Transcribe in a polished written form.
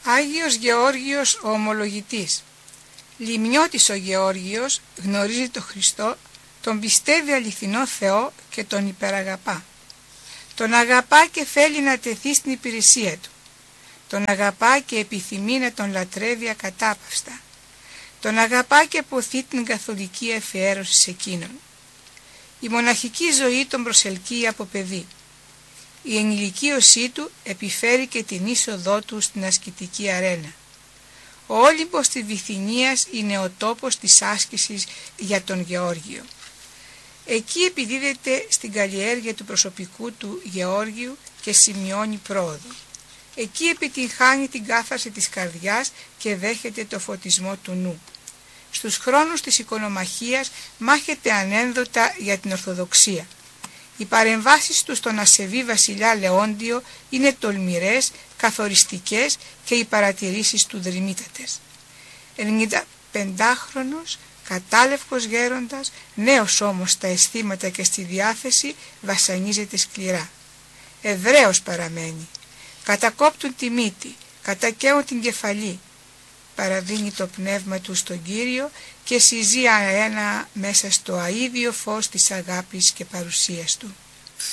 Άγιος Γεώργιος ο Ομολογητής. Λιμνιώτης ο Γεώργιος γνωρίζει τον Χριστό, τον πιστεύει αληθινό Θεό και τον υπεραγαπά. Τον αγαπά και θέλει να τεθεί στην υπηρεσία του. Τον αγαπά και επιθυμεί να τον λατρεύει ακατάπαυστα. Τον αγαπά και ποθεί την καθολική αφιέρωση σε εκείνον. Η μοναχική ζωή τον προσελκύει από παιδί. Η ενηλικίωσή του επιφέρει και την είσοδό του στην ασκητική αρένα. Ο Όλυμπος της Βυθινίας είναι ο τόπος της άσκησης για τον Γεώργιο. Εκεί επιδίδεται στην καλλιέργεια του προσωπικού του Γεώργιου και σημειώνει πρόοδο. Εκεί επιτυγχάνει την κάθαρση της καρδιάς και δέχεται το φωτισμό του νου. Στους χρόνους της οικονομαχίας μάχεται ανένδοτα για την Ορθοδοξία. Οι παρεμβάσεις του στον ασεβή βασιλιά Λεόντιο είναι τολμηρές, καθοριστικές και οι παρατηρήσεις του δρυμύτατες. 95χρονος, κατάλευκος γέροντας, νέος όμως στα αισθήματα και στη διάθεση, βασανίζεται σκληρά. Εβραίος παραμένει. Κατακόπτουν τη μύτη, κατακαίουν την κεφαλή. Παραδίνει το πνεύμα του στον Κύριο και συζεί αένα μέσα στο αίδιο φως της αγάπης και παρουσίας του.